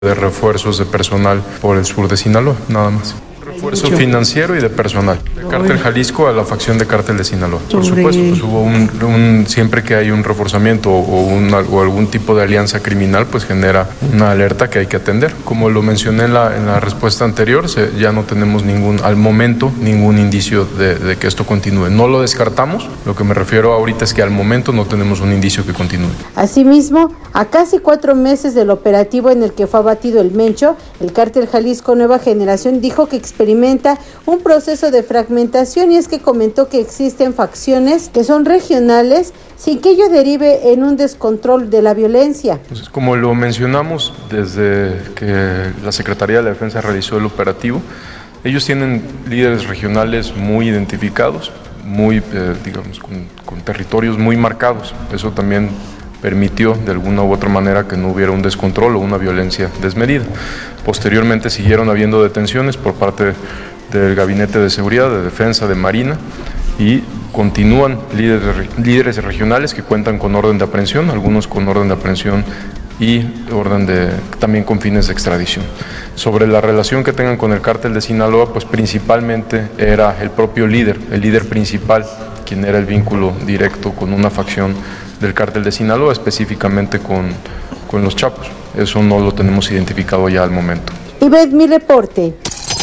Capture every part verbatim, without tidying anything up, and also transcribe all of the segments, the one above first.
de refuerzos de personal por el sur de Sinaloa, nada más. Refuerzo financiero y de personal. De Cártel Jalisco a la facción de Cártel de Sinaloa. Por supuesto, pues hubo un, un siempre que hay un reforzamiento o, un, o algún tipo de alianza criminal, pues genera una alerta que hay que atender. Como lo mencioné en la, en la respuesta anterior, se, ya no tenemos ningún, al momento, ningún indicio de, de que esto continúe. No lo descartamos, lo que me refiero ahorita es que al momento no tenemos un indicio que continúe. Asimismo, a casi cuatro meses del operativo en el que fue abatido el Mencho, el Cártel Jalisco Nueva Generación dijo que experimenta un proceso de fragmentación, y es que comentó que existen facciones que son regionales sin que ello derive en un descontrol de la violencia. Entonces, como lo mencionamos desde que la Secretaría de la Defensa realizó el operativo, ellos tienen líderes regionales muy identificados, muy, eh, digamos, con, con territorios muy marcados. Eso también permitió de alguna u otra manera que no hubiera un descontrol o una violencia desmedida. Posteriormente siguieron habiendo detenciones por parte del Gabinete de Seguridad, de Defensa, de Marina, y continúan líderes, líderes regionales que cuentan con orden de aprehensión, algunos con orden de aprehensión y orden de, también con fines de extradición. Sobre la relación que tengan con el Cártel de Sinaloa, pues principalmente era el propio líder, el líder principal, quien era el vínculo directo con una facción del Cártel de Sinaloa, específicamente con, con los Chapos. Eso no lo tenemos identificado ya al momento. Ivette, mi reporte.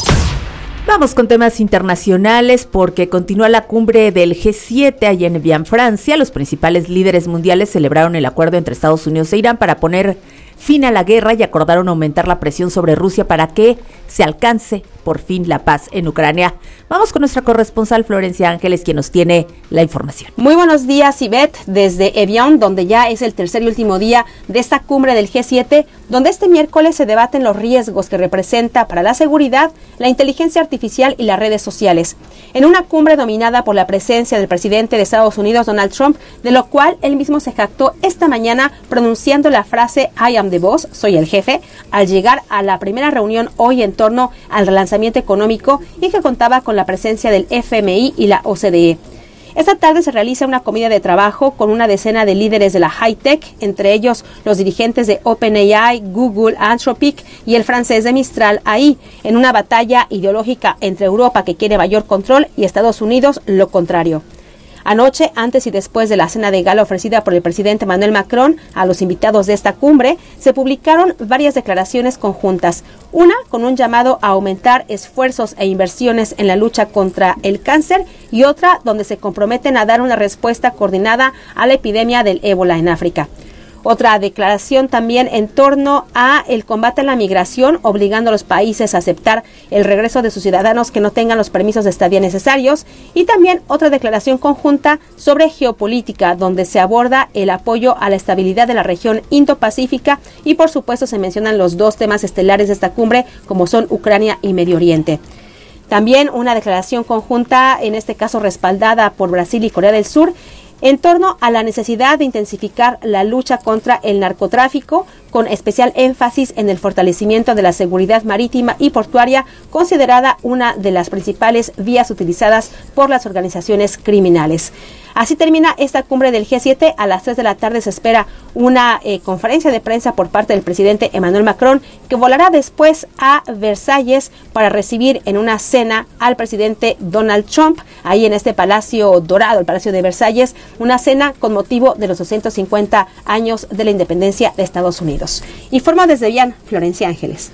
Vamos con temas internacionales porque continúa la cumbre del G siete allá en Evian, Francia. Los principales líderes mundiales celebraron el acuerdo entre Estados Unidos e Irán para poner fin a la guerra y acordaron aumentar la presión sobre Rusia para que se alcance por fin la paz en Ucrania. Vamos con nuestra corresponsal Florencia Ángeles, quien nos tiene la información. Muy buenos días, Ivette, desde Evian, donde ya es el tercer y último día de esta cumbre del G siete, donde este miércoles se debaten los riesgos que representa para la seguridad, la inteligencia artificial y las redes sociales. En una cumbre dominada por la presencia del presidente de Estados Unidos, Donald Trump, de lo cual él mismo se jactó esta mañana pronunciando la frase "I am the boss", soy el jefe, al llegar a la primera reunión hoy en torno al relanzamiento económico y que contaba con la presencia del F M I y la O C D E. Esta tarde se realiza una comida de trabajo con una decena de líderes de la high-tech, entre ellos los dirigentes de OpenAI, Google, Anthropic y el francés de Mistral A I, en una batalla ideológica entre Europa, que quiere mayor control, y Estados Unidos, lo contrario. Anoche, antes y después de la cena de gala ofrecida por el presidente Emmanuel Macron a los invitados de esta cumbre, se publicaron varias declaraciones conjuntas. Una con un llamado a aumentar esfuerzos e inversiones en la lucha contra el cáncer, y otra donde se comprometen a dar una respuesta coordinada a la epidemia del ébola en África. Otra declaración también en torno a el combate a la migración, obligando a los países a aceptar el regreso de sus ciudadanos que no tengan los permisos de estadía necesarios, y también otra declaración conjunta sobre geopolítica, donde se aborda el apoyo a la estabilidad de la región Indo-Pacífica, y por supuesto se mencionan los dos temas estelares de esta cumbre, como son Ucrania y Medio Oriente. También una declaración conjunta, en este caso respaldada por Brasil y Corea del Sur, en torno a la necesidad de intensificar la lucha contra el narcotráfico, con especial énfasis en el fortalecimiento de la seguridad marítima y portuaria, considerada una de las principales vías utilizadas por las organizaciones criminales. Así termina esta cumbre del G siete. A las tres de la tarde se espera una eh, conferencia de prensa por parte del presidente Emmanuel Macron, que volará después a Versalles para recibir en una cena al presidente Donald Trump, ahí en este Palacio Dorado, el Palacio de Versalles, una cena con motivo de los doscientos cincuenta años de la independencia de Estados Unidos. Informo desde Evian, Florencia Ángeles.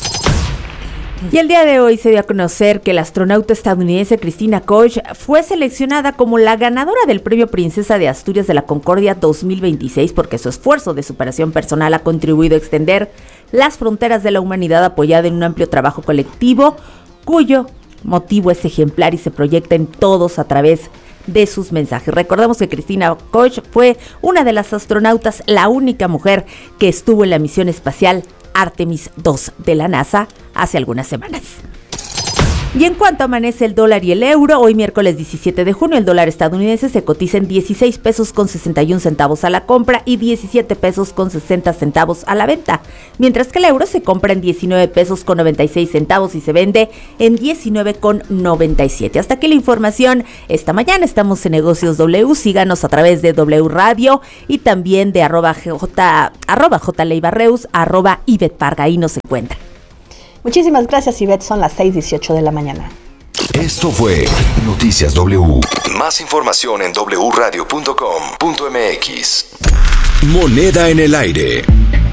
Y el día de hoy se dio a conocer que la astronauta estadounidense Christina Koch fue seleccionada como la ganadora del Premio Princesa de Asturias de la Concordia dos mil veintiséis, porque su esfuerzo de superación personal ha contribuido a extender las fronteras de la humanidad, apoyada en un amplio trabajo colectivo, cuyo motivo es ejemplar y se proyecta en todos a través de sus mensajes. Recordemos que Christina Koch fue una de las astronautas, la única mujer que estuvo en la misión espacial Artemis dos de la NASA hace algunas semanas. Y en cuanto amanece el dólar y el euro, hoy miércoles diecisiete de junio, el dólar estadounidense se cotiza en dieciséis pesos con sesenta y un centavos a la compra y diecisiete pesos con sesenta centavos a la venta, mientras que el euro se compra en diecinueve pesos con noventa y seis centavos y se vende en diecinueve con noventa y siete. Hasta aquí la información esta mañana. Estamos en Negocios W, síganos a través de W Radio y también de arroba J, arroba J Leibarreus, arroba Ivette Parga, ahí nos encuentra. Muchísimas gracias, Ivette. Son las seis dieciocho de la mañana. Esto fue Noticias W. Más información en doble u radio punto com punto m x. Moneda en el aire.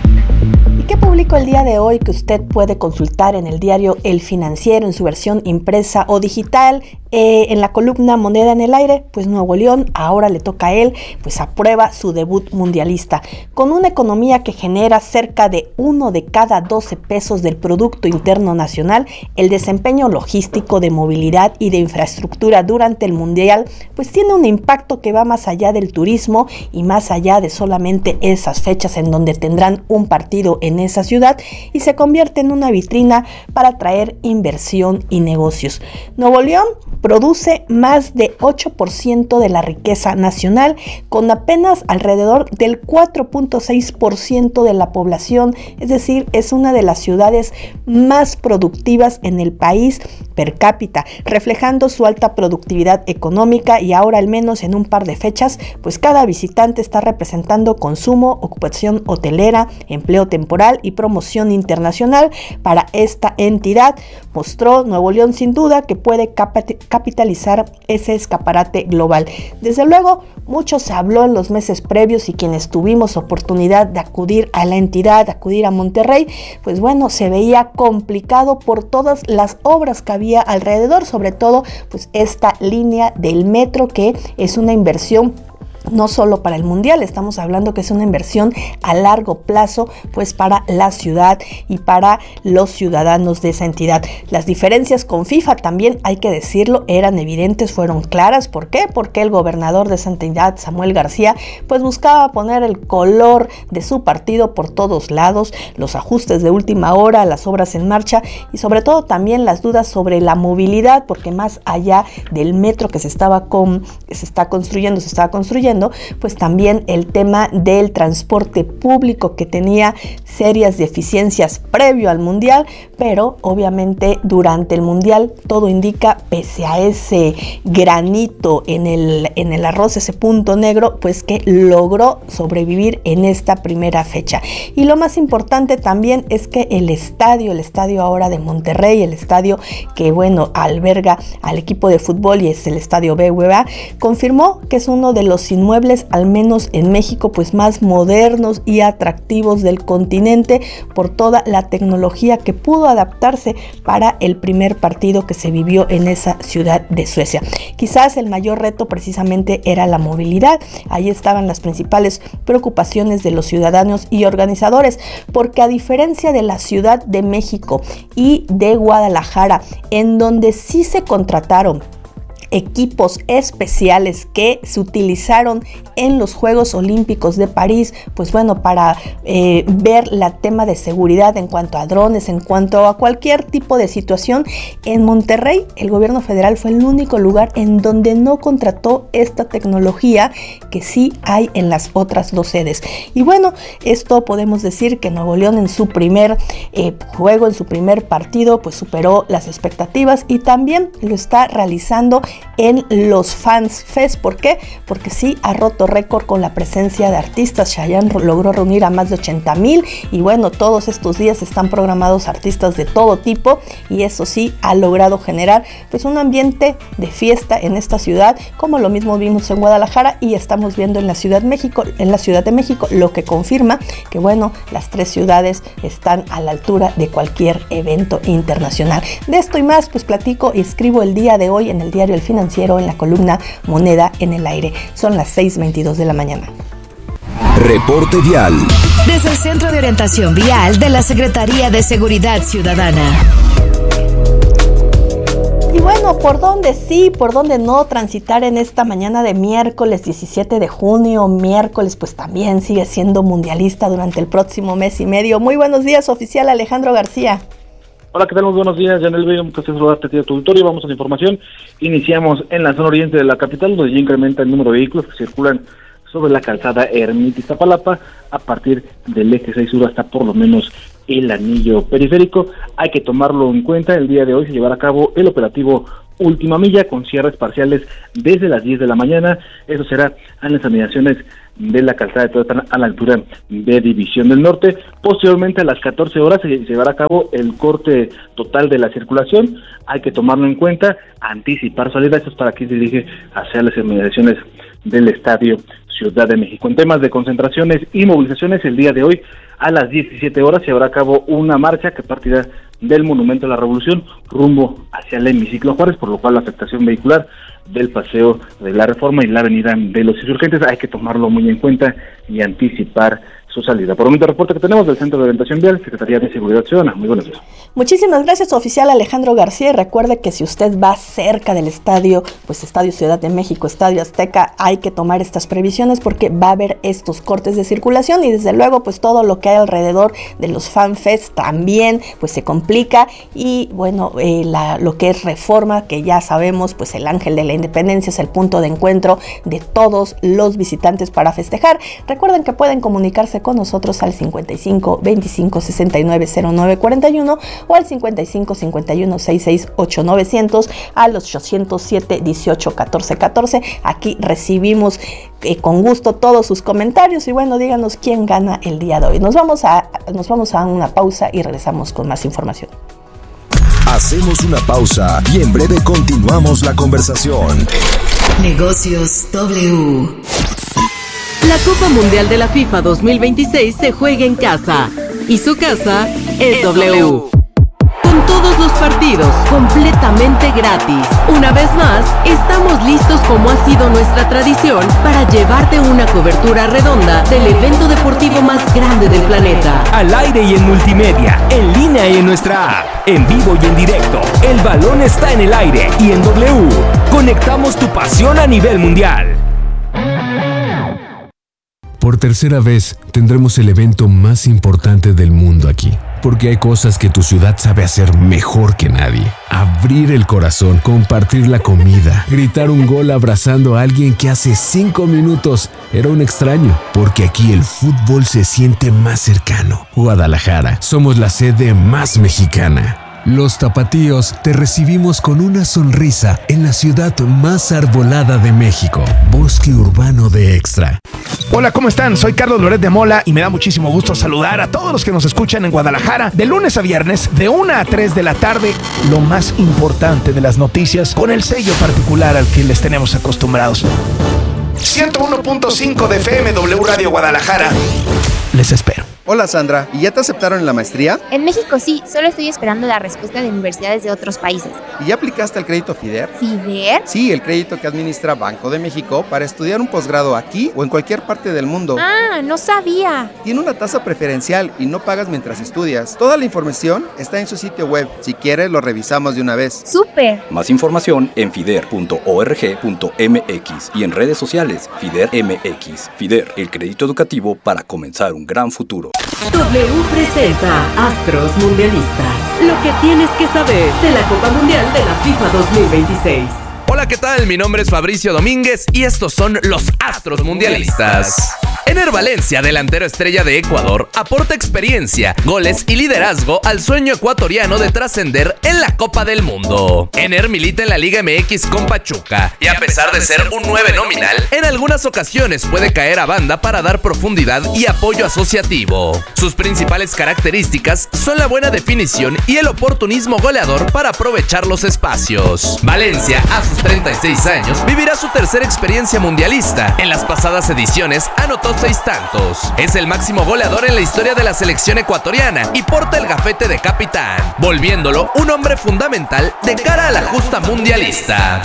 ¿Y qué publicó el día de hoy que usted puede consultar en el diario El Financiero en su versión impresa o digital? Eh, en la columna Moneda en el Aire, pues Nuevo León ahora le toca a él, pues aprueba su debut mundialista. Con una economía que genera cerca de uno de cada doce pesos del Producto Interno Nacional, el desempeño logístico de movilidad y de infraestructura durante el Mundial, pues tiene un impacto que va más allá del turismo y más allá de solamente esas fechas en donde tendrán un partido en esa ciudad, y se convierte en una vitrina para atraer inversión y negocios. Nuevo León produce más de ocho por ciento de la riqueza nacional, con apenas alrededor del cuatro punto seis por ciento de la población, es decir, es una de las ciudades más productivas en el país per cápita, reflejando su alta productividad económica, y ahora al menos en un par de fechas, pues cada visitante está representando consumo, ocupación hotelera, empleo temporal y promoción internacional para esta entidad. Mostró Nuevo León sin duda que puede capitalizar ese escaparate global. Desde luego, mucho se habló en los meses previos, y quienes tuvimos oportunidad de acudir a la entidad, de acudir a Monterrey, pues bueno, se veía complicado por todas las obras que había alrededor, sobre todo pues esta línea del metro, que es una inversión no solo para el Mundial, estamos hablando que es una inversión a largo plazo, pues para la ciudad y para los ciudadanos de esa entidad. Las diferencias con FIFA también, hay que decirlo, eran evidentes, fueron claras. ¿Por qué? Porque el gobernador de esa entidad, Samuel García, pues buscaba poner el color de su partido por todos lados, los ajustes de última hora, las obras en marcha y sobre todo también las dudas sobre la movilidad, porque más allá del metro que se estaba con, se está construyendo, se estaba construyendo, pues también el tema del transporte público, que tenía serias deficiencias previo al Mundial, pero obviamente durante el Mundial todo indica, pese a ese granito en el, en el arroz, ese punto negro, pues que logró sobrevivir en esta primera fecha. Y lo más importante también es que el estadio, el estadio ahora de Monterrey, el estadio que bueno alberga al equipo de fútbol y es el estadio B B V A, confirmó que es uno de los inmuebles, al menos en México, pues más modernos y atractivos del continente, por toda la tecnología que pudo adaptarse para el primer partido que se vivió en esa ciudad de Suecia. Quizás el mayor reto precisamente era la movilidad. Ahí estaban las principales preocupaciones de los ciudadanos y organizadores, porque a diferencia de la Ciudad de México y de Guadalajara, en donde sí se contrataron equipos especiales que se utilizaron en los Juegos Olímpicos de París, pues bueno, para eh, ver el tema de seguridad en cuanto a drones, en cuanto a cualquier tipo de situación. En Monterrey, el gobierno federal fue el único lugar en donde no contrató esta tecnología que sí hay en las otras dos sedes. Y bueno, esto podemos decir que Nuevo León en su primer eh, juego, en su primer partido, pues superó las expectativas, y también lo está realizando en los Fans Fest. ¿Por qué? Porque sí ha roto récord con la presencia de artistas. Chayanne logró reunir a más de ochenta mil, y bueno, todos estos días están programados artistas de todo tipo, y eso sí ha logrado generar pues un ambiente de fiesta en esta ciudad, como lo mismo vimos en Guadalajara y estamos viendo en la Ciudad de México, en la Ciudad de México, lo que confirma que bueno, las tres ciudades están a la altura de cualquier evento internacional. De esto y más pues platico y escribo el día de hoy en el diario El Financiero, en la columna Moneda en el Aire. Son las seis veintidós de la mañana. Reporte vial. Desde el Centro de Orientación Vial de la Secretaría de Seguridad Ciudadana. Y bueno, ¿por dónde sí, por dónde no transitar en esta mañana de miércoles diecisiete de junio? Miércoles pues también sigue siendo mundialista durante el próximo mes y medio. Muy buenos días, oficial Alejandro García. Hola, ¿qué tal? Muy buenos días, Yanel Bello, un placer saludarte a ti a tu auditorio. Vamos a la información. Iniciamos en la zona oriente de la capital, donde ya incrementa el número de vehículos que circulan sobre la calzada Ermita Iztapalapa a partir del eje seis sur hasta por lo menos el anillo periférico. Hay que tomarlo en cuenta. El día de hoy se llevará a cabo el operativo Última Milla con cierres parciales desde las diez de la mañana. Eso será en las inmediaciones de la calzada de Tehuacán a la altura de División del Norte. Posteriormente a las catorce horas se llevará a cabo el corte total de la circulación. Hay que tomarlo en cuenta, anticipar salida. Esto es para quien se dirige hacia las inmediaciones del Estadio Ciudad de México. En temas de concentraciones y movilizaciones, el día de hoy a las diecisiete horas se llevará a cabo una marcha que partirá del Monumento a la Revolución rumbo hacia el Hemiciclo Juárez, por lo cual la afectación vehicular del Paseo de la Reforma y la Avenida de los Insurgentes hay que tomarlo muy en cuenta y anticipar su salida. Por el momento, el reporte que tenemos del Centro de Orientación Vial, Secretaría de Seguridad Ciudadana. Muy buenos días. Muchísimas gracias, oficial Alejandro García. Y recuerde que si usted va cerca del estadio, pues Estadio Ciudad de México, Estadio Azteca, hay que tomar estas previsiones porque va a haber estos cortes de circulación y desde luego pues todo lo que hay alrededor de los FanFest también pues se complica. Y bueno, eh, la, lo que es Reforma, que ya sabemos, pues el Ángel de la Independencia es el punto de encuentro de todos los visitantes para festejar. Recuerden que pueden comunicarse con nosotros al cincuenta y cinco, veinticinco, sesenta y nueve, cero nueve cuarenta y uno o al cincuenta y cinco, cincuenta y uno, sesenta y seis, ocho mil novecientos, a los ochocientos siete, dieciocho, catorce, catorce. Aquí recibimos eh, con gusto todos sus comentarios y bueno, díganos quién gana el día de hoy. Nos vamos a, nos vamos a una pausa y regresamos con más información. Hacemos una pausa y en breve continuamos la conversación. Negocios W. La Copa Mundial de la FIFA dos mil veintiséis se juega en casa y su casa es W. Con todos los partidos completamente gratis. Una vez más, estamos listos como ha sido nuestra tradición para llevarte una cobertura redonda del evento deportivo más grande del planeta. Al aire y en multimedia, en línea y en nuestra app, en vivo y en directo. El balón está en el aire y en W. Conectamos tu pasión a nivel mundial. Por tercera vez tendremos el evento más importante del mundo aquí, porque hay cosas que tu ciudad sabe hacer mejor que nadie. Abrir el corazón, compartir la comida, gritar un gol abrazando a alguien que hace cinco minutos era un extraño, porque aquí el fútbol se siente más cercano. Guadalajara, somos la sede más mexicana. Los tapatíos te recibimos con una sonrisa en la ciudad más arbolada de México, Bosque Urbano de Extra. Hola, ¿cómo están? Soy Carlos Loret de Mola y me da muchísimo gusto saludar a todos los que nos escuchan en Guadalajara de lunes a viernes de una a tres de la tarde. Lo más importante de las noticias con el sello particular al que les tenemos acostumbrados. ciento uno punto cinco de F M W Radio Guadalajara. Les espero. Hola Sandra, ¿y ya te aceptaron en la maestría? En México sí, solo estoy esperando la respuesta de universidades de otros países. ¿Y ya aplicaste al crédito FIDER? ¿FIDER? Sí, el crédito que administra Banco de México para estudiar un posgrado aquí o en cualquier parte del mundo. Ah, no sabía. Tiene una tasa preferencial y no pagas mientras estudias. Toda la información está en su sitio web. Si quieres, lo revisamos de una vez. ¡Súper! Más información en fider punto org punto m x y en redes sociales FIDER M X. FIDER, el crédito educativo para comenzar un gran futuro. W presenta Astros Mundialistas. Lo que tienes que saber de la Copa Mundial de la FIFA dos mil veintiséis. Hola, ¿qué tal? Mi nombre es Fabricio Domínguez y estos son los Astros Mundialistas. Ener Valencia, delantero estrella de Ecuador, aporta experiencia, goles y liderazgo al sueño ecuatoriano de trascender en la Copa del Mundo. Ener milita en la Liga M X con Pachuca y a pesar de ser un nueve nominal, en algunas ocasiones puede caer a banda para dar profundidad y apoyo asociativo. Sus principales características son la buena definición y el oportunismo goleador para aprovechar los espacios. Valencia, a sus treinta y seis años, vivirá su tercera experiencia mundialista. En las pasadas ediciones anotó seis tantos. Es el máximo goleador en la historia de la selección ecuatoriana y porta el gafete de capitán, volviéndolo un hombre fundamental de cara a la justa mundialista.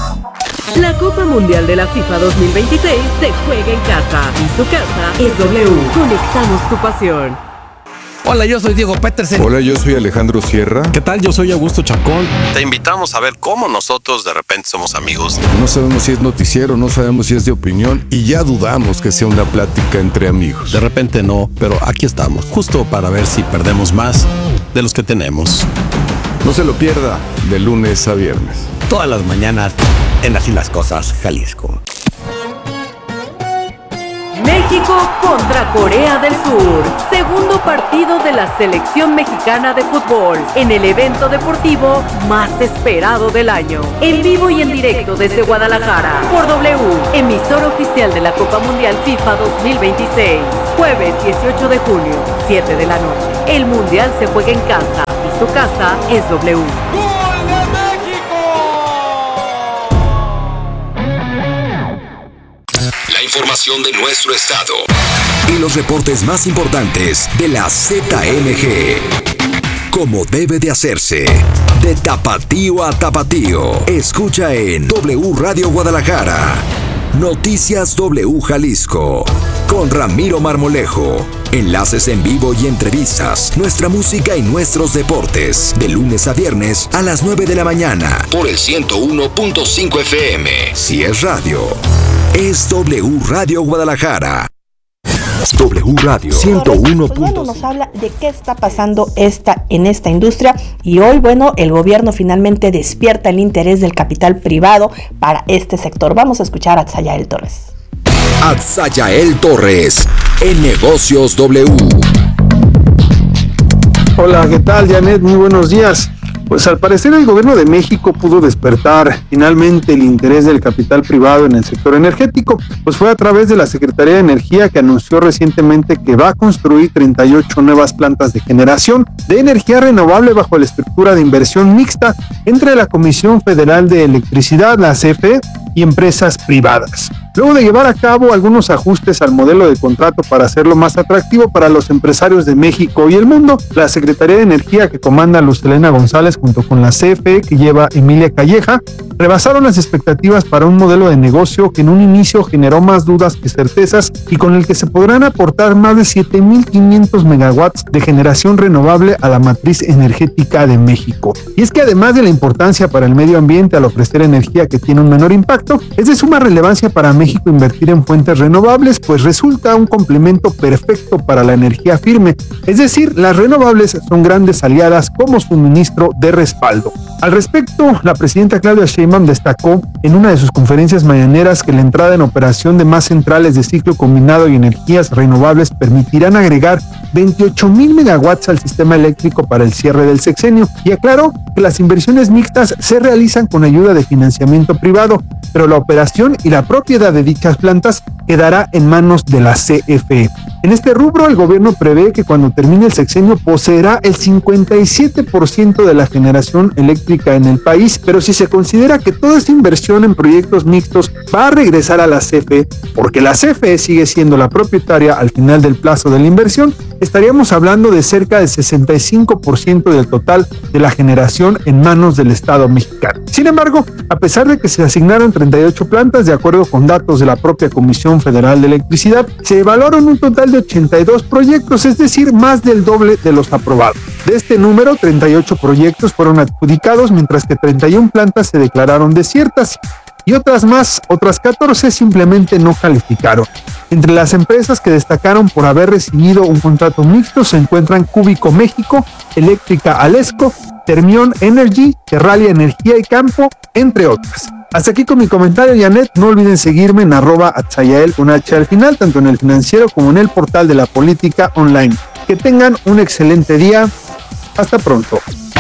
La Copa Mundial de la FIFA dos mil veintiséis se juega en casa y su casa es W. Conectamos tu pasión. Hola, yo soy Diego Petersen. Hola, yo soy Alejandro Sierra. ¿Qué tal? Yo soy Augusto Chacón. Te invitamos a ver cómo nosotros de repente somos amigos. No sabemos si es noticiero, no sabemos si es de opinión y ya dudamos que sea una plática entre amigos. De repente no, pero aquí estamos, justo para ver si perdemos más de los que tenemos. No se lo pierda de lunes a viernes. Todas las mañanas en Así las Cosas, Jalisco. México contra Corea del Sur. Segundo partido de la selección mexicana de fútbol en el evento deportivo más esperado del año. En vivo y en directo desde Guadalajara por W, emisor oficial de la Copa Mundial FIFA dos mil veintiséis. Jueves dieciocho de junio, siete de la noche. El Mundial se juega en casa y su casa es W. Información de nuestro estado y los reportes más importantes de la Z M G. Como debe de hacerse, de tapatío a tapatío. Escucha en W Radio Guadalajara. Noticias W Jalisco. Con Ramiro Marmolejo. Enlaces en vivo y entrevistas. Nuestra música y nuestros deportes. De lunes a viernes a las nueve de la mañana. Por el ciento uno punto cinco F M. Si es radio, es W Radio Guadalajara. W Radio ciento uno. Pues bueno, nos habla de qué está pasando esta, en esta industria y hoy, bueno, el gobierno finalmente despierta el interés del capital privado para este sector. Vamos a escuchar a Atzayael Torres. Atzayael Torres, en Negocios W. Hola, ¿qué tal, Janet? Muy buenos días. Pues al parecer el gobierno de México pudo despertar finalmente el interés del capital privado en el sector energético, pues fue a través de la Secretaría de Energía que anunció recientemente que va a construir treinta y ocho nuevas plantas de generación de energía renovable bajo la estructura de inversión mixta entre la Comisión Federal de Electricidad, la C F E, y empresas privadas. Luego de llevar a cabo algunos ajustes al modelo de contrato para hacerlo más atractivo para los empresarios de México y el mundo, la Secretaría de Energía que comanda Luz Helena González junto con la C F E que lleva Emilia Calleja, rebasaron las expectativas para un modelo de negocio que en un inicio generó más dudas que certezas y con el que se podrán aportar más de siete mil quinientos megawatts de generación renovable a la matriz energética de México. Y es que además de la importancia para el medio ambiente al ofrecer energía que tiene un menor impacto, es de suma relevancia para México invertir en fuentes renovables, pues resulta un complemento perfecto para la energía firme, es decir, las renovables son grandes aliadas como suministro de respaldo. Al respecto, la presidenta Claudia Sheinbaum destacó en una de sus conferencias mañaneras que la entrada en operación de más centrales de ciclo combinado y energías renovables permitirán agregar veintiocho mil megawatts al sistema eléctrico para el cierre del sexenio y aclaró que las inversiones mixtas se realizan con ayuda de financiamiento privado, pero la operación y la propiedad de dichas plantas quedará en manos de la C F E. En este rubro, el gobierno prevé que cuando termine el sexenio poseerá el cincuenta y siete por ciento de la generación eléctrica en el país, pero si se considera que toda esta inversión en proyectos mixtos va a regresar a la C F E, porque la C F E sigue siendo la propietaria al final del plazo de la inversión, estaríamos hablando de cerca del sesenta y cinco por ciento del total de la generación en manos del Estado mexicano. Sin embargo, a pesar de que se asignaron treinta y ocho plantas, de acuerdo con datos de la propia Comisión Federal de Electricidad, se evaluaron un total de ochenta y dos proyectos, es decir, más del doble de los aprobados. De este número, treinta y ocho proyectos fueron adjudicados, mientras que treinta y una plantas se declararon desiertas y otras más, otras catorce simplemente no calificaron. Entre las empresas que destacaron por haber recibido un contrato mixto se encuentran Cúbico México, Eléctrica Alesco, Termión Energy, Terralia Energía y Campo, entre otras. Hasta aquí con mi comentario, Janet. No olviden seguirme en arroba Atzayael con H al final, tanto en el Financiero como en el portal de la Política Online. Que tengan un excelente día. Hasta pronto.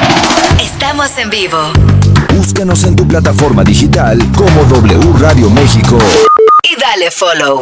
Estamos en vivo. Búscanos en tu plataforma digital como W Radio México. Y dale follow.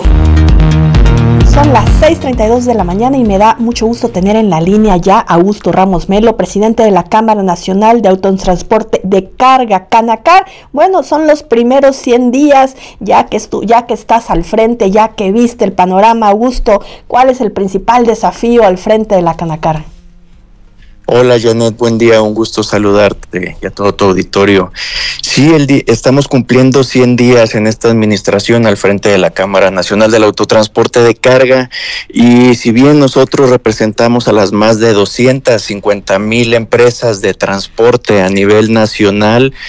Son las seis treinta y dos de la mañana y me da mucho gusto tener en la línea ya a Augusto Ramos Melo, presidente de la Cámara Nacional de Autotransporte de Carga, Canacar. Bueno, son los primeros cien días, ya que, estu- ya que estás al frente, ya que viste el panorama. Augusto, ¿cuál es el principal desafío al frente de la Canacar? Hola Janet, buen día, un gusto saludarte y a todo tu auditorio. Sí, el di- estamos cumpliendo cien días en esta administración al frente de la Cámara Nacional del Autotransporte de Carga y si bien nosotros representamos a las más de doscientas cincuenta mil empresas de transporte a nivel nacional,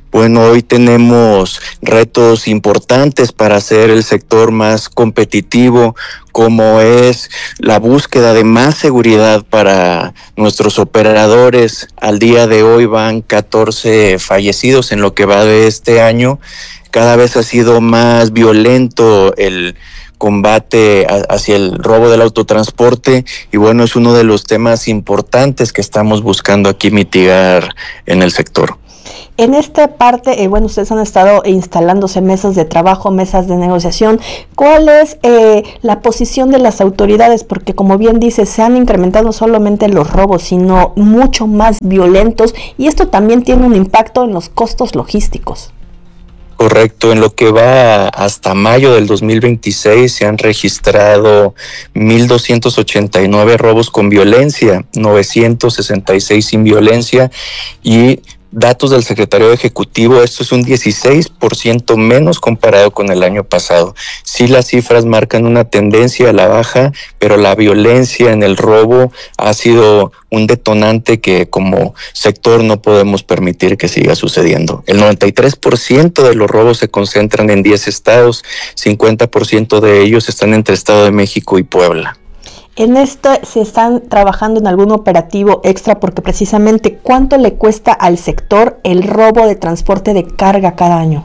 Bueno, hoy tenemos retos importantes para hacer el sector más competitivo, como es la búsqueda de más seguridad para nuestros operadores. Al día de hoy van catorce fallecidos en lo que va de este año. Cada vez ha sido más violento el combate hacia el robo del autotransporte y bueno, es uno de los temas importantes que estamos buscando aquí mitigar en el sector. En esta parte, eh, bueno, ustedes han estado instalándose mesas de trabajo, mesas de negociación. ¿Cuál es eh, la posición de las autoridades? Porque como bien dice, se han incrementado no solamente los robos, sino mucho más violentos y esto también tiene un impacto en los costos logísticos. Correcto, en lo que va hasta mayo del dos mil veintiséis se han registrado mil doscientos ochenta y nueve robos con violencia, novecientos sesenta y seis sin violencia y datos del Secretario Ejecutivo, esto es un dieciséis por ciento menos comparado con el año pasado. Sí, las cifras marcan una tendencia a la baja, pero la violencia en el robo ha sido un detonante que como sector no podemos permitir que siga sucediendo. El noventa y tres por ciento de los robos se concentran en diez estados, cincuenta por ciento de ellos están entre Estado de México y Puebla. En esto se están trabajando en algún operativo extra porque precisamente ¿cuánto le cuesta al sector el robo de transporte de carga cada año?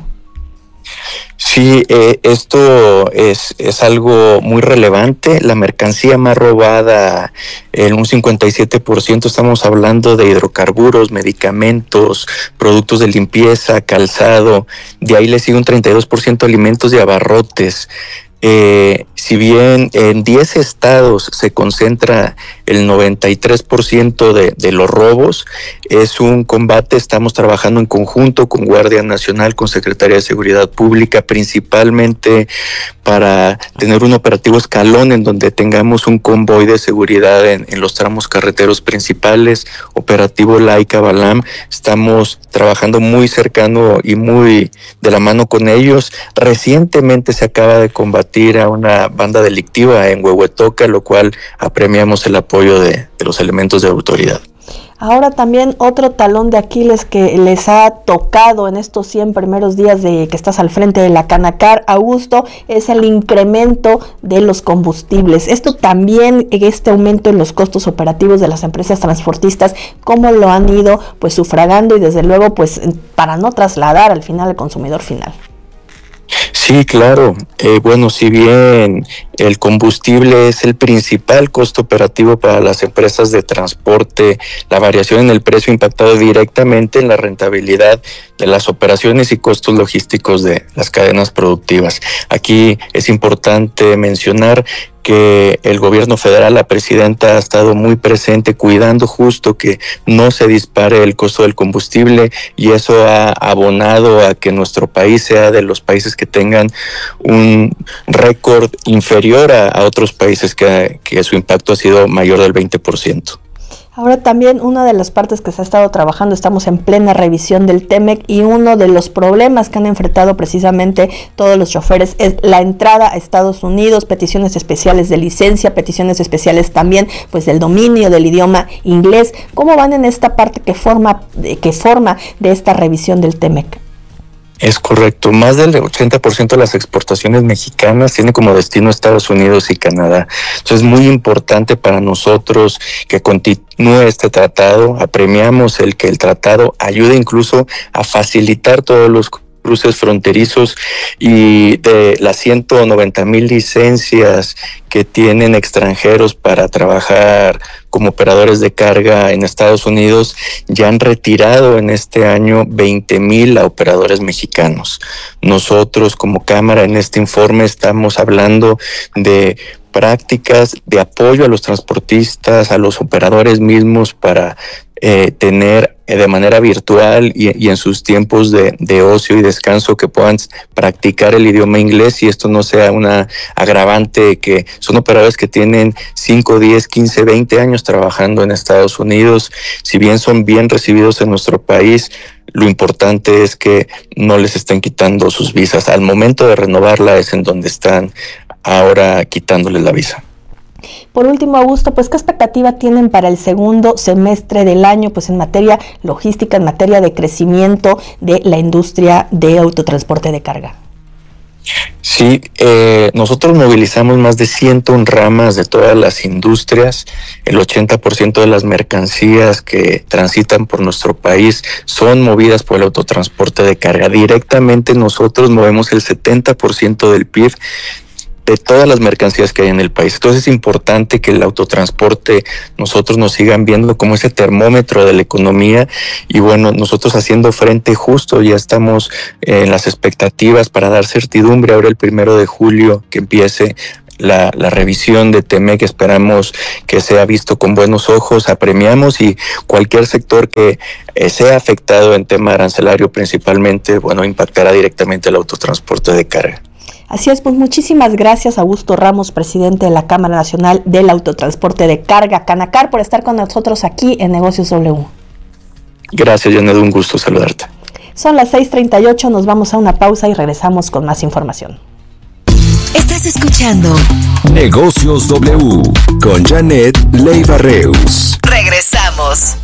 Sí, eh, esto es, es algo muy relevante. La mercancía más robada, en un cincuenta y siete por ciento, estamos hablando de hidrocarburos, medicamentos, productos de limpieza, calzado. De ahí le sigue un treinta y dos por ciento alimentos y abarrotes. Eh, si bien en diez estados se concentra el noventa y tres por ciento de, de los robos, es un combate, estamos trabajando en conjunto con Guardia Nacional, con Secretaría de Seguridad Pública, principalmente para tener un operativo escalón en donde tengamos un convoy de seguridad en, en los tramos carreteros principales, operativo Laika Balam. Estamos trabajando muy cercano y muy de la mano con ellos. Recientemente se acaba de combatir a una banda delictiva en Huehuetoca, lo cual apremiamos el apoyo de, de los elementos de autoridad. Ahora también otro talón de Aquiles que les ha tocado en estos cien primeros días de que estás al frente de la Canacar, Augusto, es el incremento de los combustibles. Esto también, este aumento en los costos operativos de las empresas transportistas, ¿cómo lo han ido pues sufragando y desde luego pues para no trasladar al final al consumidor final? Sí, claro. Eh, bueno, si bien el combustible es el principal costo operativo para las empresas de transporte, la variación en el precio ha impactado directamente en la rentabilidad de las operaciones y costos logísticos de las cadenas productivas. Aquí es importante mencionar que el gobierno federal, la presidenta ha estado muy presente cuidando justo que no se dispare el costo del combustible y eso ha abonado a que nuestro país sea de los países que tengan un récord inferior a, a otros países que, que su impacto ha sido mayor del veinte por ciento. Ahora también una de las partes que se ha estado trabajando, estamos en plena revisión del T-M E C y uno de los problemas que han enfrentado precisamente todos los choferes es la entrada a Estados Unidos, peticiones especiales de licencia, peticiones especiales también pues del dominio del idioma inglés. ¿Cómo van en esta parte que forma, que forma de esta revisión del T-M E C? Es correcto, más del ochenta por ciento de las exportaciones mexicanas tienen como destino Estados Unidos y Canadá. Entonces es muy importante para nosotros que continúe este tratado. Apremiamos el que el tratado ayude incluso a facilitar todos los cruces fronterizos y de las ciento noventa mil licencias que tienen extranjeros para trabajar como operadores de carga en Estados Unidos, ya han retirado en este año veinte mil a operadores mexicanos. Nosotros como Cámara en este informe estamos hablando de prácticas de apoyo a los transportistas, a los operadores mismos para eh, tener eh, de manera virtual y, y en sus tiempos de, de ocio y descanso que puedan practicar el idioma inglés y esto no sea una agravante que son operadores que tienen cinco, diez, quince, veinte años trabajando en Estados Unidos. Si bien son bien recibidos en nuestro país, lo importante es que no les estén quitando sus visas. Al momento de renovarla es en donde están ahora quitándoles la visa. Por último, Augusto, pues ¿qué expectativa tienen para el segundo semestre del año, pues en materia logística, en materia de crecimiento de la industria de autotransporte de carga? Sí, eh, nosotros movilizamos más de ciento uno ramas de todas las industrias. El ochenta por ciento de las mercancías que transitan por nuestro país son movidas por el autotransporte de carga. Directamente nosotros movemos el setenta por ciento del P I B de todas las mercancías que hay en el país. Entonces es importante que el autotransporte nosotros nos sigan viendo como ese termómetro de la economía, y bueno, nosotros haciendo frente justo ya estamos en las expectativas para dar certidumbre ahora el primero de julio que empiece La, la revisión de T M E C. Esperamos que sea visto con buenos ojos, apremiamos, y cualquier sector que eh, sea afectado en tema arancelario principalmente, bueno, impactará directamente el autotransporte de carga. Así es, pues muchísimas gracias Augusto Ramos, presidente de la Cámara Nacional del Autotransporte de Carga, Canacar, por estar con nosotros aquí en Negocios W. Gracias, Janet, un gusto saludarte. Son las seis treinta y ocho, nos vamos a una pausa y regresamos con más información. Estás escuchando Negocios W con Janet Leiva Reus. Regresamos.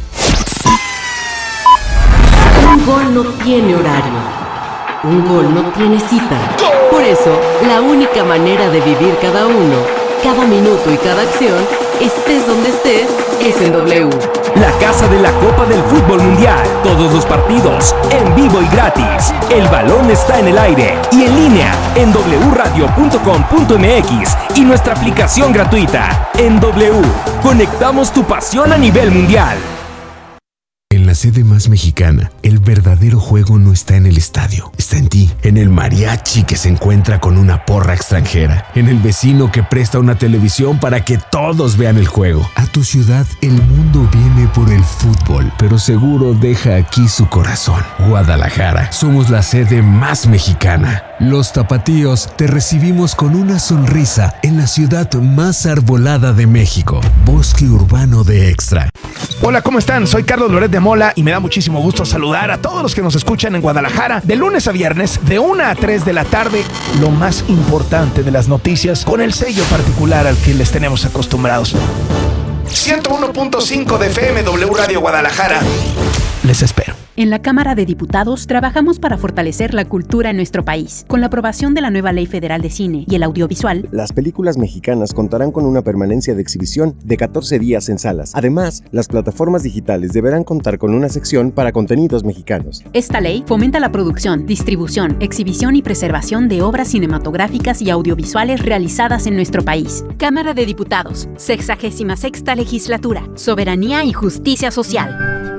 Un gol no tiene horario. Un gol no tiene cita. Por eso, la única manera de vivir cada uno, cada minuto y cada acción, estés donde estés, es en W. La casa de la Copa del Fútbol Mundial. Todos los partidos, en vivo y gratis. El balón está en el aire y en línea en doble u radio punto com punto m x y nuestra aplicación gratuita. En W, conectamos tu pasión a nivel mundial. En la sede más mexicana, el verdadero juego no está en el estadio, está en ti, en el mariachi que se encuentra con una porra extranjera, en el vecino que presta una televisión para que todos vean el juego. A tu ciudad, el mundo viene por el fútbol, pero seguro deja aquí su corazón. Guadalajara, somos la sede más mexicana. Los tapatíos te recibimos con una sonrisa en la ciudad más arbolada de México, Bosque Urbano de Extra. Hola, ¿cómo están? Soy Carlos Loret de Mola y me da muchísimo gusto saludar a todos los que nos escuchan en Guadalajara de lunes a viernes de una a tres de la tarde. Lo más importante de las noticias con el sello particular al que les tenemos acostumbrados. ciento uno punto cinco de F M W Radio Guadalajara. Les espero. En la Cámara de Diputados trabajamos para fortalecer la cultura en nuestro país. Con la aprobación de la nueva Ley Federal de Cine y el Audiovisual, las películas mexicanas contarán con una permanencia de exhibición de catorce días en salas. Además, las plataformas digitales deberán contar con una sección para contenidos mexicanos. Esta ley fomenta la producción, distribución, exhibición y preservación de obras cinematográficas y audiovisuales realizadas en nuestro país. Cámara de Diputados, sexagésima sexta Legislatura, Soberanía y Justicia Social.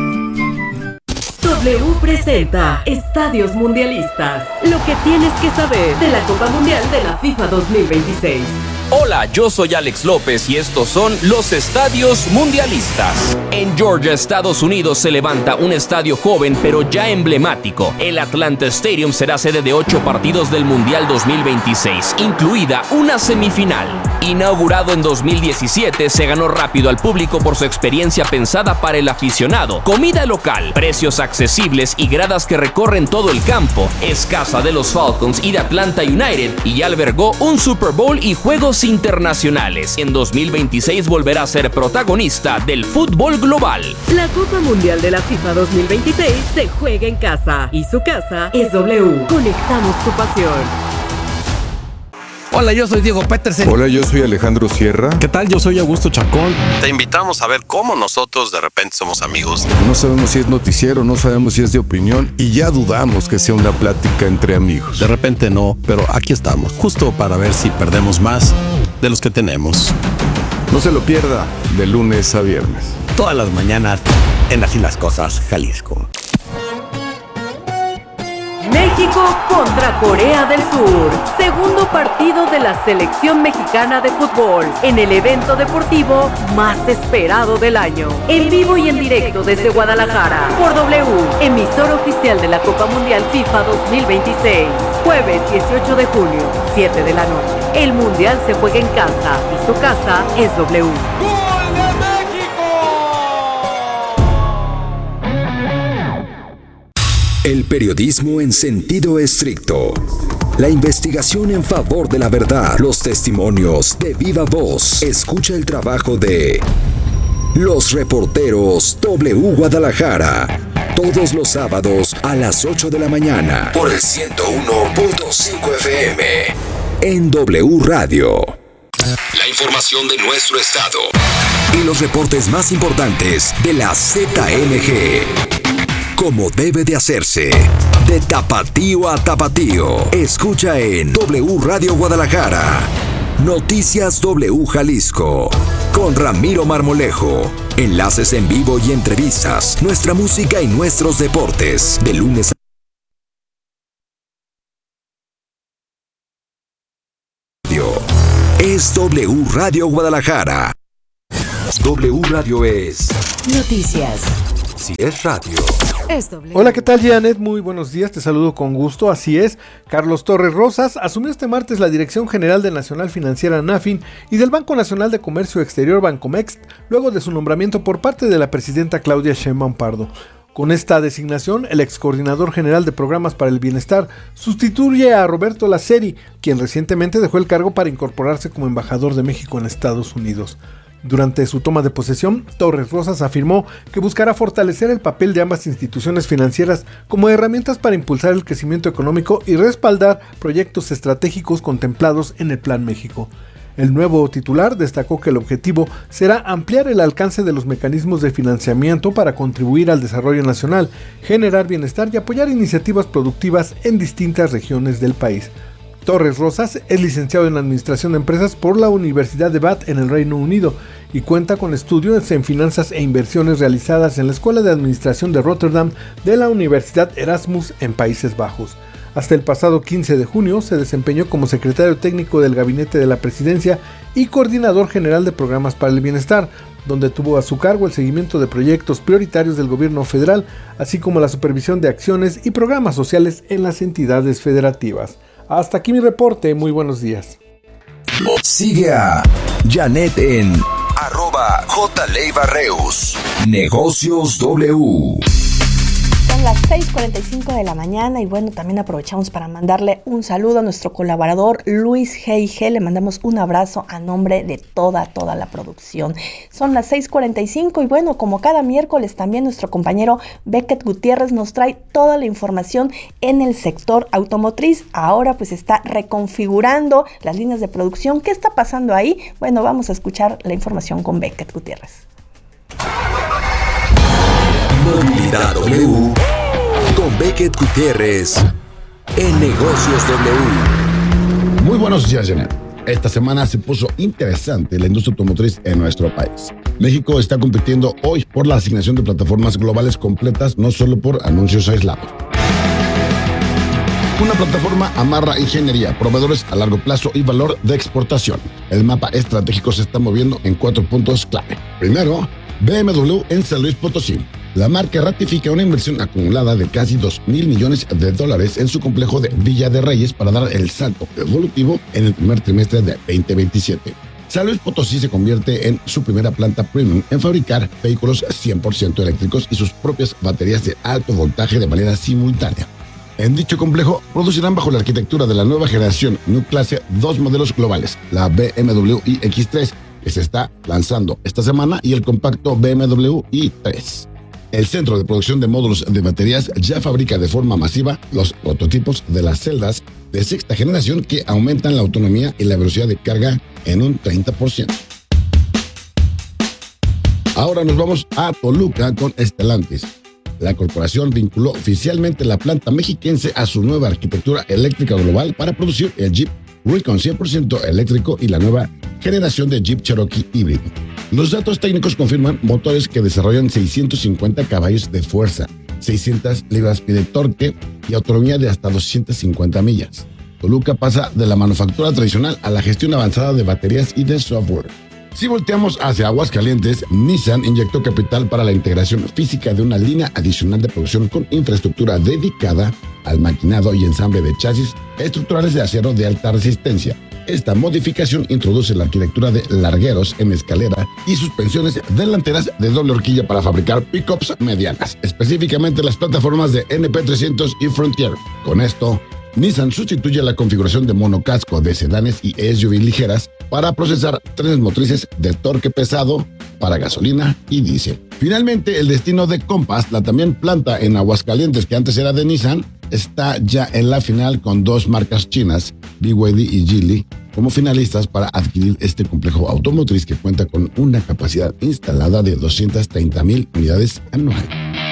W presenta Estadios Mundialistas. Lo que tienes que saber de la Copa Mundial de la FIFA dos mil veintiséis. Hola, yo soy Alex López y estos son los Estadios Mundialistas. En Georgia, Estados Unidos, se levanta un estadio joven pero ya emblemático. El Atlanta Stadium será sede de ocho partidos del Mundial dos mil veintiséis, incluida una semifinal. Inaugurado en dos mil diecisiete, se ganó rápido al público por su experiencia pensada para el aficionado. Comida local, precios accesibles y gradas que recorren todo el campo. Es casa de los Falcons y de Atlanta United y ya albergó un Super Bowl y juegos internacionales. En dos mil veintiséis volverá a ser protagonista del fútbol global. La Copa Mundial de la FIFA dos mil veintiséis se juega en casa y su casa es W. Conectamos tu pasión. Hola, yo soy Diego Petersen. Hola, yo soy Alejandro Sierra. ¿Qué tal? Yo soy Augusto Chacón. Te invitamos a ver cómo nosotros de repente somos amigos. No sabemos si es noticiero, no sabemos si es de opinión y ya dudamos que sea una plática entre amigos. De repente no, pero aquí estamos, justo para ver si perdemos más de los que tenemos. No se lo pierda, de lunes a viernes. Todas las mañanas en Así las Cosas, Jalisco. México contra Corea del Sur. Segundo partido de la selección mexicana de fútbol en el evento deportivo más esperado del año. En vivo y en directo desde Guadalajara por W, emisor oficial de la Copa Mundial FIFA dos mil veintiséis. Jueves dieciocho de junio, siete de la noche. El Mundial se juega en casa y su casa es W. El periodismo en sentido estricto. La investigación en favor de la verdad, los testimonios de viva voz. Escucha el trabajo de los reporteros W Guadalajara. Todos los sábados a las ocho de la mañana por el ciento uno punto cinco F M en W Radio. La información de nuestro estado y los reportes más importantes de la Z M G. Como debe de hacerse. De tapatío a tapatío. Escucha en W Radio Guadalajara. Noticias W Jalisco. Con Ramiro Marmolejo. Enlaces en vivo y entrevistas. Nuestra música y nuestros deportes. De lunes a es W Radio Guadalajara. W Radio es noticias. Si es radio. Es W. Hola, ¿qué tal, Janet? Muy buenos días, te saludo con gusto. Así es, Carlos Torres Rosas asumió este martes la dirección general de Nacional Financiera NAFIN y del Banco Nacional de Comercio Exterior Bancomext, luego de su nombramiento por parte de la presidenta Claudia Sheinbaum Pardo. Con esta designación, el ex coordinador general de Programas para el Bienestar sustituye a Roberto Laceri, quien recientemente dejó el cargo para incorporarse como embajador de México en Estados Unidos. Durante su toma de posesión, Torres Rosas afirmó que buscará fortalecer el papel de ambas instituciones financieras como herramientas para impulsar el crecimiento económico y respaldar proyectos estratégicos contemplados en el Plan México. El nuevo titular destacó que el objetivo será ampliar el alcance de los mecanismos de financiamiento para contribuir al desarrollo nacional, generar bienestar y apoyar iniciativas productivas en distintas regiones del país. Torres Rosas es licenciado en Administración de Empresas por la Universidad de Bath en el Reino Unido y cuenta con estudios en finanzas e inversiones realizadas en la Escuela de Administración de Rotterdam de la Universidad Erasmus en Países Bajos. Hasta el pasado quince de junio se desempeñó como secretario técnico del Gabinete de la Presidencia y coordinador general de Programas para el Bienestar, donde tuvo a su cargo el seguimiento de proyectos prioritarios del gobierno federal, así como la supervisión de acciones y programas sociales en las entidades federativas. Hasta aquí mi reporte, muy buenos días. Sigue a Janet en arroba J. Leiva-Reus. Negocios W. Son las seis cuarenta y cinco de la mañana y bueno, también aprovechamos para mandarle un saludo a nuestro colaborador Luis G y G. Le mandamos un abrazo a nombre de toda, toda la producción. Son las seis cuarenta y cinco y bueno, como cada miércoles también nuestro compañero Beckett Gutiérrez nos trae toda la información en el sector automotriz. Ahora pues está reconfigurando las líneas de producción. ¿Qué está pasando ahí? Bueno, vamos a escuchar la información con Beckett Gutiérrez. Movilidad W con Beckett Gutiérrez en Negocios W. Muy buenos días, Janet. Esta semana se puso interesante la industria automotriz en nuestro país. México está compitiendo hoy por la asignación de plataformas globales completas, no solo por anuncios aislados. Una plataforma amarra ingeniería, proveedores a largo plazo y valor de exportación. El mapa estratégico se está moviendo en cuatro puntos clave. Primero, B M W en San Luis Potosí. La marca ratifica una inversión acumulada de casi dos mil millones de dólares en su complejo de Villa de Reyes para dar el salto evolutivo en el primer trimestre de veinte veintisiete. San Luis Potosí se convierte en su primera planta premium en fabricar vehículos cien por ciento eléctricos y sus propias baterías de alto voltaje de manera simultánea. En dicho complejo producirán bajo la arquitectura de la nueva generación New Clase dos modelos globales, la B M W i X tres, que se está lanzando esta semana, y el compacto B M W i tres. El centro de producción de módulos de baterías ya fabrica de forma masiva los prototipos de las celdas de sexta generación que aumentan la autonomía y la velocidad de carga en un treinta por ciento. Ahora nos vamos a Toluca con Stellantis. La corporación vinculó oficialmente la planta mexiquense a su nueva arquitectura eléctrica global para producir el Jeep Recon cien por ciento eléctrico y la nueva generación de Jeep Cherokee híbrido. Los datos técnicos confirman motores que desarrollan seiscientos cincuenta caballos de fuerza, seiscientas libras-pie de torque y autonomía de hasta doscientas cincuenta millas. Toluca pasa de la manufactura tradicional a la gestión avanzada de baterías y de software. Si volteamos hacia Aguascalientes, Nissan inyectó capital para la integración física de una línea adicional de producción con infraestructura dedicada al maquinado y ensamble de chasis estructurales de acero de alta resistencia. Esta modificación introduce la arquitectura de largueros en escalera y suspensiones delanteras de doble horquilla para fabricar pickups medianas, específicamente las plataformas de N P trescientos y Frontier. Con esto, Nissan sustituye la configuración de monocasco de sedanes y S U V ligeras para procesar trenes motrices de torque pesado para gasolina y diésel. Finalmente, el destino de Compass, la también planta en Aguascalientes que antes era de Nissan, está ya en la final con dos marcas chinas, B Y D y Geely, como finalistas para adquirir este complejo automotriz que cuenta con una capacidad instalada de doscientas treinta mil unidades anual.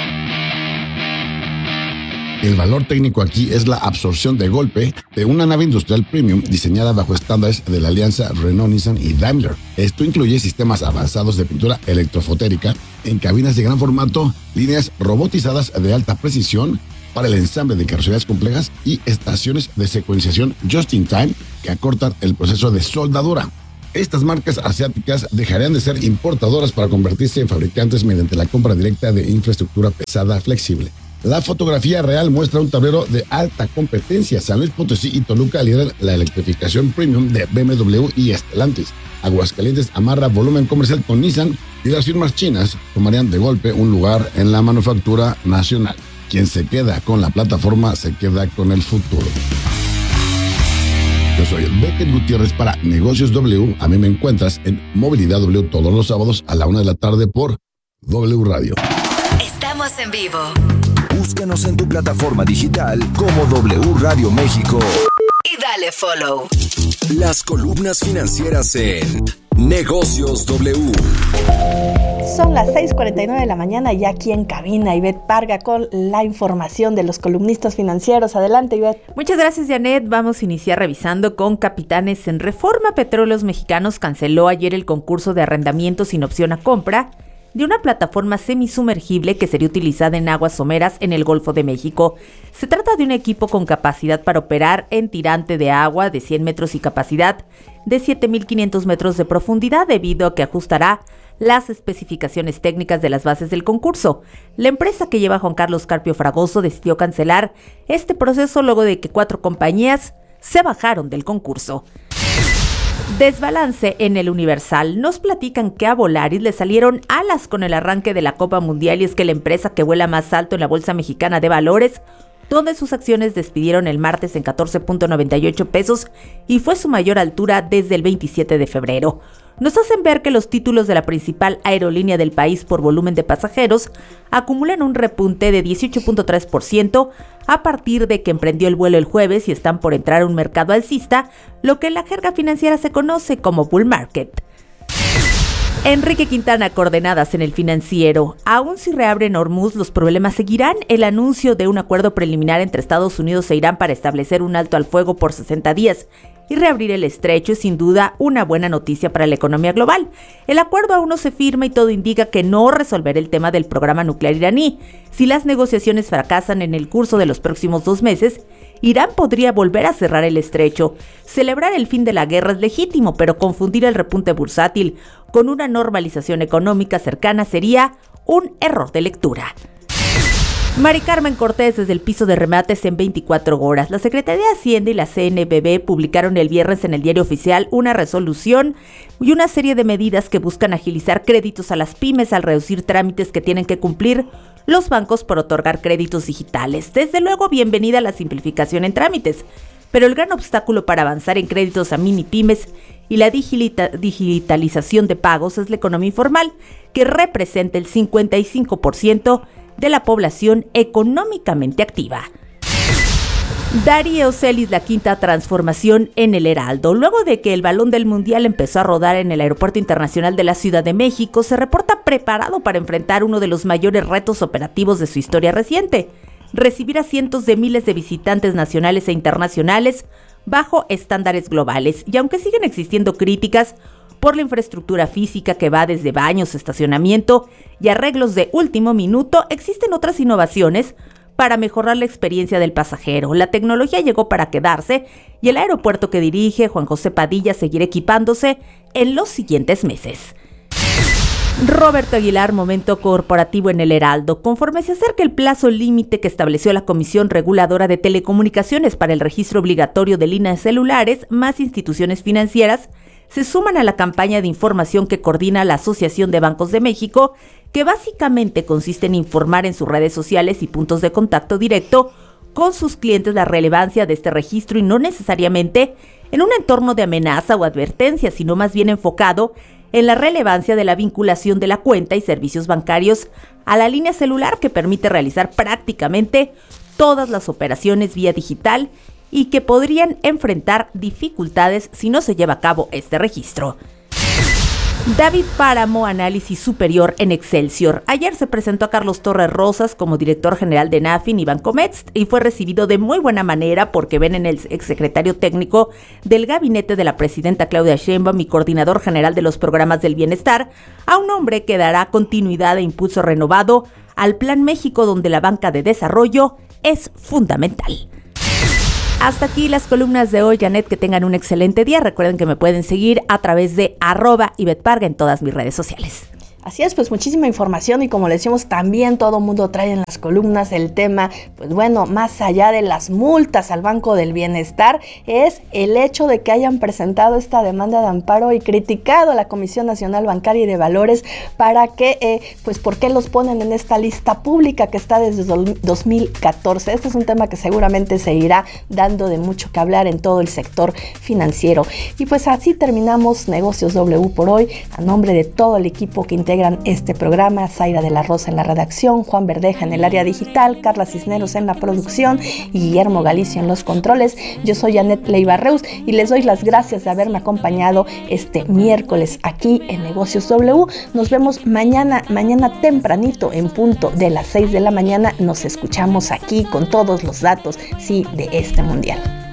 El valor técnico aquí es la absorción de golpe de una nave industrial premium diseñada bajo estándares de la alianza Renault, Nissan y Daimler. Esto incluye sistemas avanzados de pintura electrofotérica en cabinas de gran formato, líneas robotizadas de alta precisión para el ensamble de carrocerías complejas y estaciones de secuenciación just in time que acortan el proceso de soldadura. Estas marcas asiáticas dejarían de ser importadoras para convertirse en fabricantes mediante la compra directa de infraestructura pesada flexible. La fotografía real muestra un tablero de alta competencia. San Luis Potosí y Toluca lideran la electrificación premium de B M W y Stellantis. Aguascalientes amarra volumen comercial con Nissan y las firmas chinas tomarían de golpe un lugar en la manufactura nacional. Quien se queda con la plataforma se queda con el futuro. Yo soy Becker Gutiérrez para Negocios W. A mí me encuentras en Movilidad W todos los sábados a la una de la tarde por W Radio. Estamos en vivo. Búscanos en tu plataforma digital como W Radio México. Y dale follow. Las columnas financieras en Negocios W. Son las seis cuarenta y nueve de la mañana y aquí en cabina Ivette Parga con la información de los columnistas financieros. Adelante, Ivette. Muchas gracias, Janet. Vamos a iniciar revisando con Capitanes en Reforma. Petróleos Mexicanos canceló ayer el concurso de arrendamiento sin opción a compra de una plataforma semisumergible que sería utilizada en aguas someras en el Golfo de México. Se trata de un equipo con capacidad para operar en tirante de agua de cien metros y capacidad de siete mil quinientos metros de profundidad, debido a que ajustará las especificaciones técnicas de las bases del concurso. La empresa que lleva Juan Carlos Carpio Fragoso decidió cancelar este proceso luego de que cuatro compañías se bajaron del concurso. Desbalance en el Universal. Nos platican que a Volaris le salieron alas con el arranque de la Copa Mundial, y es que la empresa que vuela más alto en la Bolsa Mexicana de Valores, donde sus acciones despidieron el martes en catorce punto noventa y ocho pesos y fue su mayor altura desde el veintisiete de febrero. Nos hacen ver que los títulos de la principal aerolínea del país por volumen de pasajeros acumulan un repunte de dieciocho punto tres por ciento a partir de que emprendió el vuelo el jueves y están por entrar a un mercado alcista, lo que en la jerga financiera se conoce como bull market. Enrique Quintana, coordenadas en el Financiero. Aún si reabren Hormuz, los problemas seguirán. El anuncio de un acuerdo preliminar entre Estados Unidos e Irán para establecer un alto al fuego por sesenta días y reabrir el estrecho es sin duda una buena noticia para la economía global. El acuerdo aún no se firma y todo indica que no resolverá el tema del programa nuclear iraní. Si las negociaciones fracasan en el curso de los próximos dos meses, Irán podría volver a cerrar el estrecho. Celebrar el fin de la guerra es legítimo, pero confundir el repunte bursátil con una normalización económica cercana sería un error de lectura. Mari Carmen Cortés desde el piso de remates en veinticuatro horas. La Secretaría de Hacienda y la C N B B publicaron el viernes en el Diario Oficial una resolución y una serie de medidas que buscan agilizar créditos a las pymes al reducir trámites que tienen que cumplir los bancos por otorgar créditos digitales. Desde luego, bienvenida la simplificación en trámites, pero el gran obstáculo para avanzar en créditos a mini pymes y la digita- digitalización de pagos es la economía informal, que representa el cincuenta y cinco por ciento de la población económicamente activa. Darío Celis, la quinta transformación en el Heraldo. Luego de que el balón del Mundial empezó a rodar en el Aeropuerto Internacional de la Ciudad de México, se reporta preparado para enfrentar uno de los mayores retos operativos de su historia reciente: recibir a cientos de miles de visitantes nacionales e internacionales bajo estándares globales. Y aunque siguen existiendo críticas por la infraestructura física que va desde baños, estacionamiento y arreglos de último minuto, existen otras innovaciones para mejorar la experiencia del pasajero. La tecnología llegó para quedarse y el aeropuerto que dirige Juan José Padilla seguirá equipándose en los siguientes meses. Roberto Aguilar, momento corporativo en el Heraldo. Conforme se acerca el plazo límite que estableció la Comisión Reguladora de Telecomunicaciones para el registro obligatorio de líneas celulares, más instituciones financieras se suman a la campaña de información que coordina la Asociación de Bancos de México, que básicamente consiste en informar en sus redes sociales y puntos de contacto directo con sus clientes la relevancia de este registro y no necesariamente en un entorno de amenaza o advertencia, sino más bien enfocado en la relevancia de la vinculación de la cuenta y servicios bancarios a la línea celular que permite realizar prácticamente todas las operaciones vía digital y que podrían enfrentar dificultades si no se lleva a cabo este registro. David Páramo, análisis superior en Excelsior. Ayer se presentó a Carlos Torres Rosas como director general de Nafin y Bancomext y fue recibido de muy buena manera porque ven en el exsecretario técnico del gabinete de la presidenta Claudia Sheinbaum y coordinador general de los programas del bienestar a un hombre que dará continuidad e impulso renovado al Plan México, donde la banca de desarrollo es fundamental. Hasta aquí las columnas de hoy, Janet, que tengan un excelente día. Recuerden que me pueden seguir a través de arroba ibetparga en todas mis redes sociales. Así es, pues muchísima información y como le decimos, también todo mundo trae en las columnas el tema, pues bueno, más allá de las multas al Banco del Bienestar, es el hecho de que hayan presentado esta demanda de amparo y criticado a la Comisión Nacional Bancaria y de Valores para que, eh, pues, ¿por qué los ponen en esta lista pública que está desde dos mil catorce? Este es un tema que seguramente seguirá dando de mucho que hablar en todo el sector financiero. Y pues así terminamos Negocios W por hoy. A nombre de todo el equipo que integra este programa, Zaira de la Rosa en la redacción, Juan Verdeja en el área digital, Carla Cisneros en la producción y Guillermo Galicia en los controles. Yo soy Janet Leiva Reus y les doy las gracias de haberme acompañado este miércoles aquí en Negocios W. Nos vemos mañana, mañana tempranito en punto de las seis de la mañana. Nos escuchamos aquí con todos los datos, sí, de este mundial.